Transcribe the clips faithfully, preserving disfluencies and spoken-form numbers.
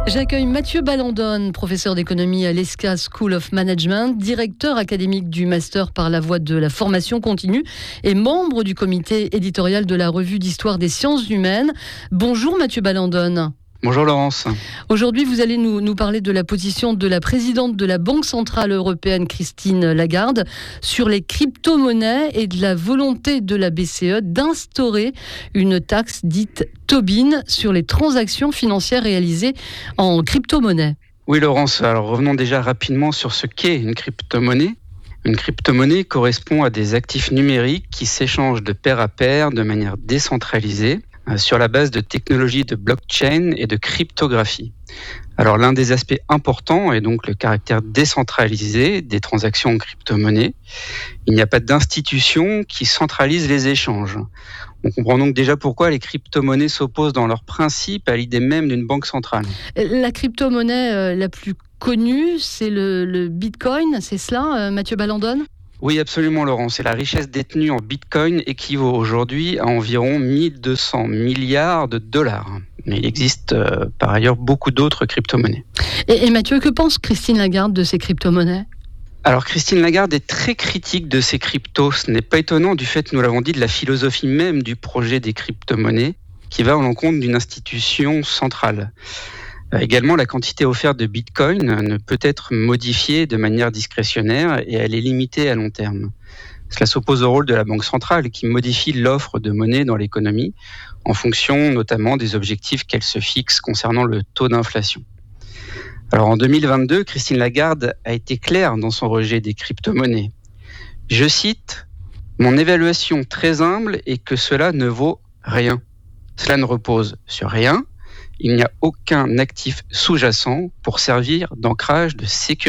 J'accueille Mathieu Ballandone, professeur d'économie à l'E S C A School of Management, directeur académique du master par la voie de la formation continue et membre du comité éditorial de la revue d'histoire des sciences humaines. Bonjour Mathieu Ballandone. Bonjour Laurence. Aujourd'hui, vous allez nous, nous parler de la position de la présidente de la Banque centrale européenne, Christine Lagarde, sur les crypto-monnaies et de la volonté de la B C E d'instaurer une taxe dite Tobin sur les transactions financières réalisées en crypto-monnaie. Oui Laurence, alors revenons déjà rapidement sur ce qu'est une crypto-monnaie. Une crypto-monnaie correspond à des actifs numériques qui s'échangent de pair à pair de manière décentralisée, sur la base de technologies de blockchain et de cryptographie. Alors l'un des aspects importants est donc le caractère décentralisé des transactions en crypto-monnaie. Il n'y a pas d'institution qui centralise les échanges. On comprend donc déjà pourquoi les crypto-monnaies s'opposent dans leur principe à l'idée même d'une banque centrale. La crypto-monnaie euh, la plus connue, c'est le, le Bitcoin, c'est cela, euh, Mathieu Ballandone ? Oui, absolument, Laurence. Et la richesse détenue en Bitcoin équivaut aujourd'hui à environ mille deux cents milliards de dollars. Mais il existe euh, par ailleurs beaucoup d'autres crypto-monnaies. Et, et Mathieu, que pense Christine Lagarde de ces crypto-monnaies ? Alors, Christine Lagarde est très critique de ces cryptos. Ce n'est pas étonnant du fait, nous l'avons dit, de la philosophie même du projet des crypto-monnaies qui va à l'encontre d'une institution centrale. Également, la quantité offerte de Bitcoin ne peut être modifiée de manière discrétionnaire et elle est limitée à long terme. Cela s'oppose au rôle de la Banque centrale qui modifie l'offre de monnaie dans l'économie en fonction notamment des objectifs qu'elle se fixe concernant le taux d'inflation. Alors en deux mille vingt-deux, Christine Lagarde a été claire dans son rejet des crypto-monnaies. Je cite, « Mon évaluation très humble est que cela ne vaut rien. Cela ne repose sur rien. Il n'y a aucun actif sous-jacent pour servir d'ancrage de sécurité. »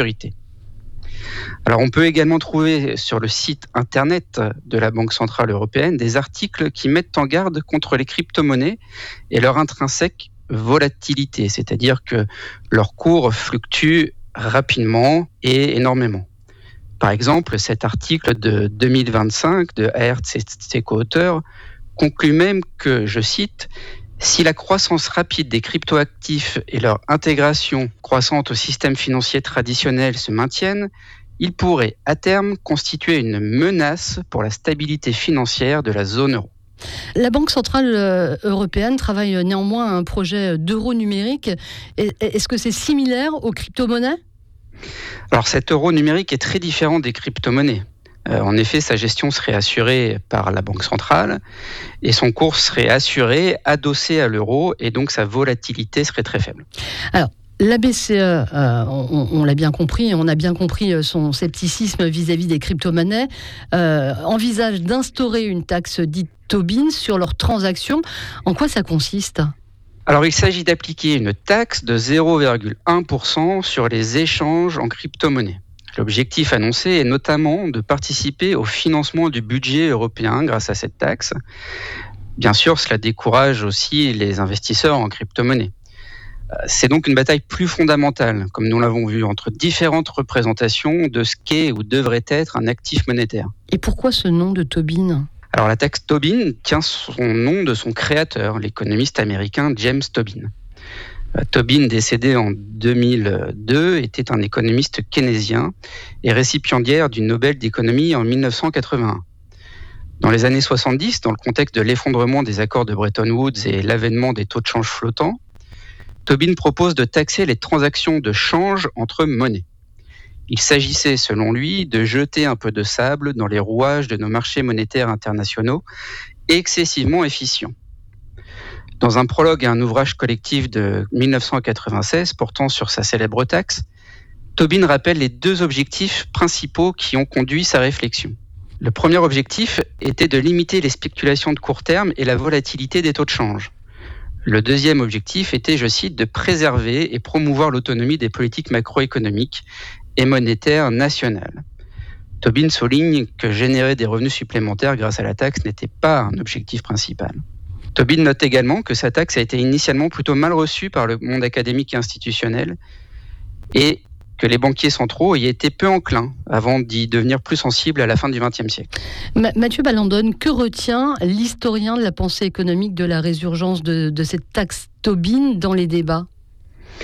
Alors on peut également trouver sur le site internet de la Banque centrale européenne des articles qui mettent en garde contre les crypto-monnaies et leur intrinsèque volatilité, c'est-à-dire que leur cours fluctue rapidement et énormément. Par exemple, cet article de deux mille vingt-cinq de Aerts et ses co-auteurs conclut même que, je cite, si la croissance rapide des cryptoactifs et leur intégration croissante au système financier traditionnel se maintiennent, ils pourraient à terme constituer une menace pour la stabilité financière de la zone euro. La Banque centrale européenne travaille néanmoins à un projet d'euro numérique. Est-ce que c'est similaire aux crypto-monnaies ? Alors cet euro numérique est très différent des crypto-monnaies. Euh, en effet, sa gestion serait assurée par la Banque centrale et son cours serait assuré, adossé à l'euro et donc sa volatilité serait très faible. Alors, la B C E, euh, on, on l'a bien compris, on a bien compris son scepticisme vis-à-vis des crypto-monnaies, euh, envisage d'instaurer une taxe dite Tobin sur leurs transactions. En quoi ça consiste ? Alors, il s'agit d'appliquer une taxe de zéro virgule un pour cent sur les échanges en crypto-monnaies. L'objectif annoncé est notamment de participer au financement du budget européen grâce à cette taxe. Bien sûr, cela décourage aussi les investisseurs en crypto-monnaie. C'est donc une bataille plus fondamentale, comme nous l'avons vu, entre différentes représentations de ce qu'est ou devrait être un actif monétaire. Et pourquoi ce nom de Tobin ? Alors la taxe Tobin tient son nom de son créateur, l'économiste américain James Tobin. Tobin, décédé en deux mille deux, était un économiste keynésien et récipiendaire du Nobel d'économie en mille neuf cent quatre-vingt-un. Dans les années soixante-dix, dans le contexte de l'effondrement des accords de Bretton Woods et l'avènement des taux de change flottants, Tobin propose de taxer les transactions de change entre monnaies. Il s'agissait, selon lui, de jeter un peu de sable dans les rouages de nos marchés monétaires internationaux excessivement efficients. Dans un prologue à un ouvrage collectif de mille neuf cent quatre-vingt-seize portant sur sa célèbre taxe, Tobin rappelle les deux objectifs principaux qui ont conduit sa réflexion. Le premier objectif était de limiter les spéculations de court terme et la volatilité des taux de change. Le deuxième objectif était, je cite, de préserver et promouvoir l'autonomie des politiques macroéconomiques et monétaires nationales. Tobin souligne que générer des revenus supplémentaires grâce à la taxe n'était pas un objectif principal. Tobin note également que sa taxe a été initialement plutôt mal reçue par le monde académique et institutionnel et que les banquiers centraux y étaient peu enclins avant d'y devenir plus sensibles à la fin du vingtième siècle. Ma- Mathieu Ballandone, que retient l'historien de la pensée économique de la résurgence de, de cette taxe Tobin dans les débats ?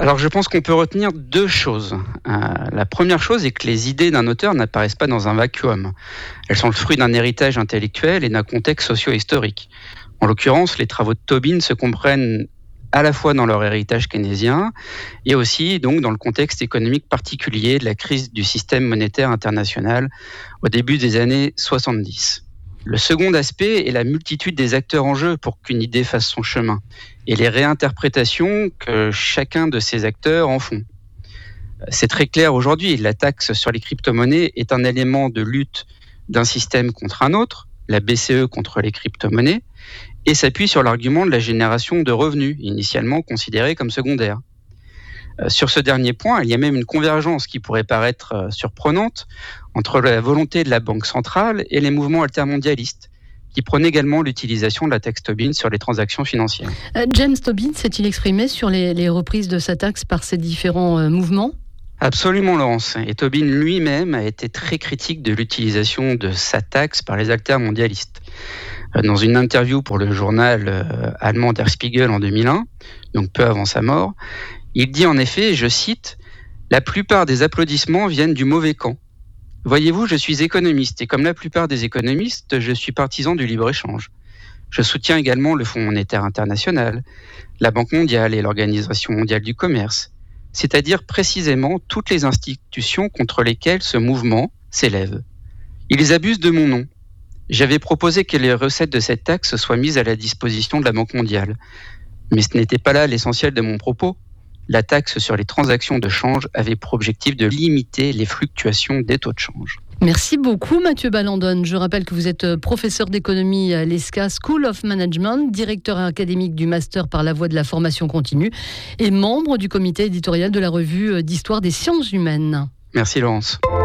Alors je pense qu'on peut retenir deux choses. Euh, la première chose est que les idées d'un auteur n'apparaissent pas dans un vacuum. Elles sont le fruit d'un héritage intellectuel et d'un contexte socio-historique. En l'occurrence, les travaux de Tobin se comprennent à la fois dans leur héritage keynésien et aussi donc dans le contexte économique particulier de la crise du système monétaire international au début des années soixante-dix. Le second aspect est la multitude des acteurs en jeu pour qu'une idée fasse son chemin et les réinterprétations que chacun de ces acteurs en font. C'est très clair aujourd'hui, la taxe sur les crypto-monnaies est un élément de lutte d'un système contre un autre, la B C E contre les crypto-monnaies, et s'appuie sur l'argument de la génération de revenus, initialement considérée comme secondaire. Euh, sur ce dernier point, il y a même une convergence qui pourrait paraître euh, surprenante entre la volonté de la Banque centrale et les mouvements altermondialistes, qui prônent également l'utilisation de la taxe Tobin sur les transactions financières. Euh, James Tobin s'est-il exprimé sur les, les reprises de sa taxe par ces différents euh, mouvements ? Absolument, Laurence. Et Tobin lui-même a été très critique de l'utilisation de sa taxe par les altermondialistes. Dans une interview pour le journal euh, allemand Der Spiegel en deux mille un, donc peu avant sa mort, il dit en effet, je cite, « La plupart des applaudissements viennent du mauvais camp. Voyez-vous, je suis économiste et comme la plupart des économistes, je suis partisan du libre-échange. Je soutiens également le Fonds monétaire international, la Banque mondiale et l'Organisation mondiale du commerce, c'est-à-dire précisément toutes les institutions contre lesquelles ce mouvement s'élève. Ils abusent de mon nom. J'avais proposé que les recettes de cette taxe soient mises à la disposition de la Banque mondiale. Mais ce n'était pas là l'essentiel de mon propos. La taxe sur les transactions de change avait pour objectif de limiter les fluctuations des taux de change. » Merci beaucoup Mathieu Ballandone. Je rappelle que vous êtes professeur d'économie à l'E S C A School of Management, directeur académique du master par la voie de la formation continue et membre du comité éditorial de la revue d'histoire des sciences humaines. Merci Laurence.